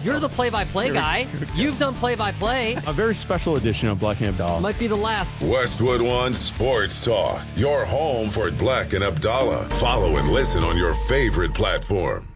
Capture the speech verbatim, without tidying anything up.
You're the play-by-play guy. You've done play-by-play. A very special edition of Black and Abdallah. Might be the last. Westwood One Sports Talk, your home for Black and Abdallah. Follow and listen on your favorite platform.